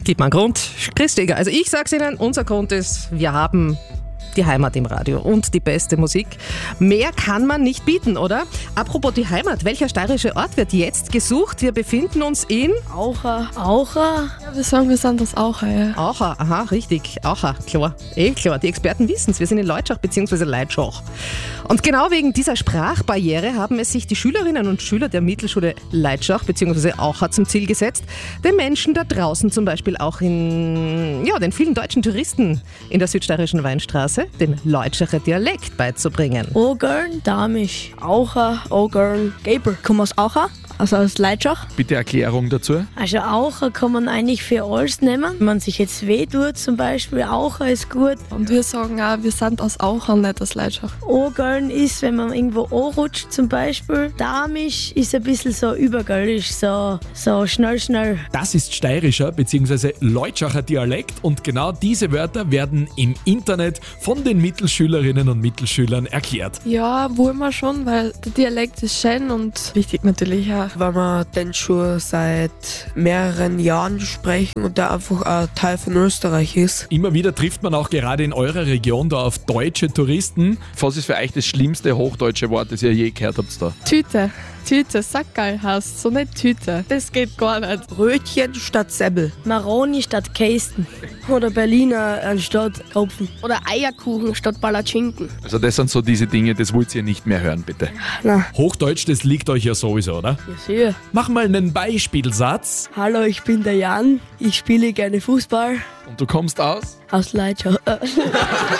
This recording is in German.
Gib mal einen Grund. Christiger, also ich sag's Ihnen, unser Grund ist, wir haben die Heimat im Radio und die beste Musik. Mehr kann man nicht bieten, oder? Apropos die Heimat, welcher steirische Ort wird jetzt gesucht? Wir befinden uns in Aucha. Ja, wir sagen, wir sind aus Aucha, ja. Aucha, aha, richtig. Aucha, klar. Klar. Die Experten wissen's. Wir sind in Leutschach bzw. Leitschach. Und genau wegen dieser Sprachbarriere haben es sich die Schülerinnen und Schüler der Mittelschule Leitschach bzw. Aucha zum Ziel gesetzt, den Menschen da draußen, zum Beispiel auch den vielen deutschen Touristen in der südsteirischen Weinstraße, den Leutschacher Dialekt beizubringen. Ogern, Damisch. Aucha, Ogern, Gaber. Komm aus Aucha? Also aus Leitschach. Bitte Erklärung dazu. Also Aucha kann man eigentlich für alles nehmen. Wenn man sich jetzt weh tut zum Beispiel, Aucha ist gut. Und wir sagen auch, wir sind aus Aucha und nicht aus Leitschach. Ogern ist, wenn man irgendwo anrutscht zum Beispiel. Damisch ist ein bisschen so übergöllisch, so schnell. Das ist steirischer bzw. Leutschacher Dialekt und genau diese Wörter werden im Internet von den Mittelschülerinnen und Mittelschülern erklärt. Ja, wollen wir schon, weil der Dialekt ist schön und wichtig natürlich auch. Weil wir den schon seit mehreren Jahren sprechen und der einfach ein Teil von Österreich ist. Immer wieder trifft man auch gerade in eurer Region da auf deutsche Touristen. Was ist für euch das schlimmste hochdeutsche Wort, das ihr je gehört habt da? Tüte, Sackerl heißt, so nicht Tüte. Das geht gar nicht. Rötchen statt Semmel. Maroni statt Kästen. Oder Berliner anstatt Kopfen. Oder Eierkuchen statt Palatschinken. Also das sind so diese Dinge, das wollt ihr nicht mehr hören, bitte. Na. Hochdeutsch, das liegt euch ja sowieso, oder? Ja, sehr. Mach mal einen Beispielsatz. Hallo, ich bin der Jan. Ich spiele gerne Fußball. Und du kommst aus? Aus Leitschach.